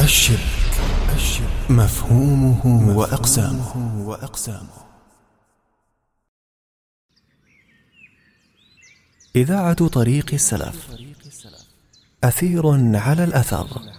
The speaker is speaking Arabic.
الشرك مفهومه وأقسامه. إذاعة طريق السلف، أثير على الأثر.